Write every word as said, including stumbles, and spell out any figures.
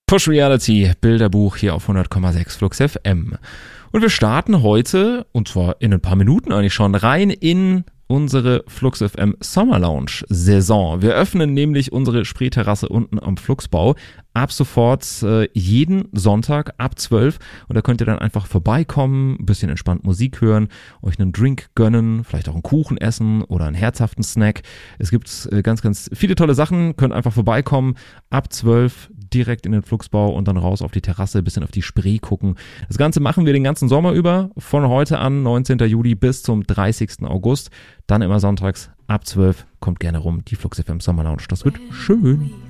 Push Reality, Bilderbuch hier auf hundert Komma sechs Flux F M. Und wir starten heute, und zwar in ein paar Minuten eigentlich schon, rein in unsere Flux F M Sommer Lounge Saison. Wir öffnen nämlich unsere Spreeterrasse unten am Fluxbau ab sofort äh, jeden Sonntag ab zwölf, und da könnt ihr dann einfach vorbeikommen, ein bisschen entspannt Musik hören, euch einen Drink gönnen, vielleicht auch einen Kuchen essen oder einen herzhaften Snack. Es gibt äh, ganz, ganz viele tolle Sachen, könnt einfach vorbeikommen, ab zwölf direkt in den Fluxbau und dann raus auf die Terrasse, ein bisschen auf die Spree gucken. Das Ganze machen wir den ganzen Sommer über, von heute an, neunzehnten Juli bis zum dreißigsten August. Dann immer sonntags ab zwölf. Kommt gerne rum, die Flux F M Sommer Lounge. Das wird schön.